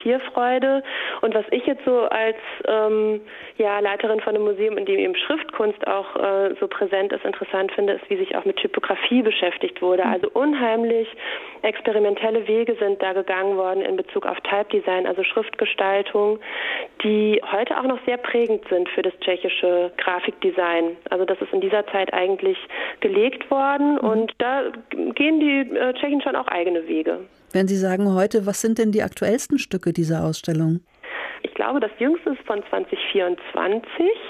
Tierfreude. Und was ich jetzt so als Leiterin von einem Museum, in dem eben Schriftkunst auch so präsent ist, interessant finde, ist, wie sich auch mit Typografie beschäftigt wurde. Also unheimlich experimentelle Wege sind da gegangen worden in Bezug auf Type Design, also Schriftgestaltung, die heute auch noch sehr prägend sind für das tschechische Grafikdesign. Also das ist in dieser Zeit eigentlich gelegt worden und da gehen die Tschechen schon auch eigene Wege. Wenn Sie sagen heute, was sind denn die aktuellsten Stücke dieser Ausstellung? Ich glaube, das jüngste ist von 2024.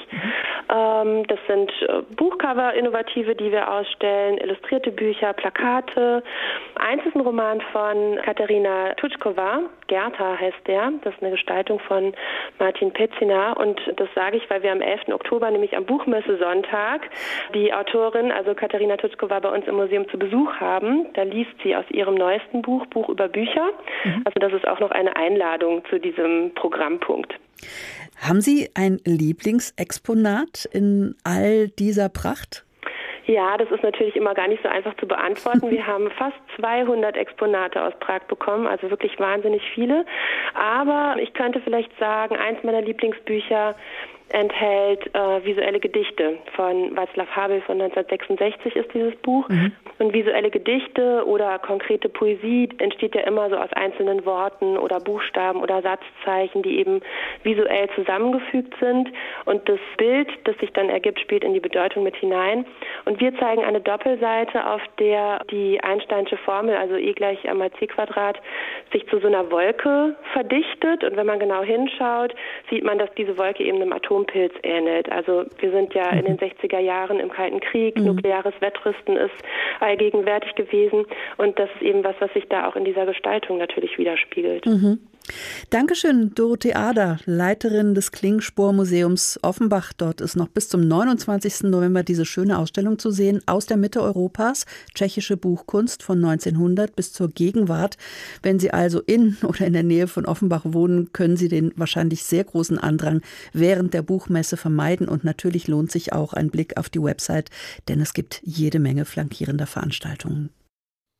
Das sind Buchcover, innovative, die wir ausstellen, illustrierte Bücher, Plakate. Eins ist ein Roman von Katerina Tutschkova, Gerta heißt der. Das ist eine Gestaltung von Martin Pecina. Und das sage ich, weil wir am 11. Oktober, nämlich am Buchmesse-Sonntag, die Autorin, also Katerina Tutschkova, bei uns im Museum zu Besuch haben. Da liest sie aus ihrem neuesten Buch über Bücher. Also das ist auch noch eine Einladung zu diesem Programmpunkt. Haben Sie ein Lieblingsexponat in all dieser Pracht? Ja, das ist natürlich immer gar nicht so einfach zu beantworten. Wir haben fast 200 Exponate aus Prag bekommen, also wirklich wahnsinnig viele. Aber ich könnte vielleicht sagen, eins meiner Lieblingsbücher enthält visuelle Gedichte von Václav Havel von 1966 ist dieses Buch. Und visuelle Gedichte oder konkrete Poesie entsteht ja immer so aus einzelnen Worten oder Buchstaben oder Satzzeichen, die eben visuell zusammengefügt sind. Und das Bild, das sich dann ergibt, spielt in die Bedeutung mit hinein. Und wir zeigen eine Doppelseite, auf der die Einsteinsche Formel, also E = mc², sich zu so einer Wolke verdichtet. Und wenn man genau hinschaut, sieht man, dass diese Wolke eben einem Atompilz ähnelt. Also wir sind ja in den 60er Jahren im Kalten Krieg, nukleares Wettrüsten ist allgegenwärtig gewesen. Und das ist eben was sich da auch in dieser Gestaltung natürlich widerspiegelt. Dankeschön, Dorothee Ader, Leiterin des Klingspor-Museums Offenbach. Dort ist noch bis zum 29. November diese schöne Ausstellung zu sehen aus der Mitte Europas, tschechische Buchkunst von 1900 bis zur Gegenwart. Wenn Sie also in oder in der Nähe von Offenbach wohnen, können Sie den wahrscheinlich sehr großen Andrang während der Buchmesse vermeiden. Und natürlich lohnt sich auch ein Blick auf die Website, denn es gibt jede Menge flankierender Veranstaltungen.